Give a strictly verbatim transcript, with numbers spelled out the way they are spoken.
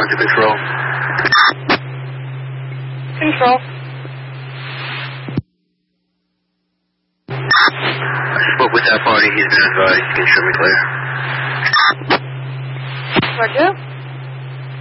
on to control. Control. I spoke with that party. He's been advised. You can show me clear. Roger.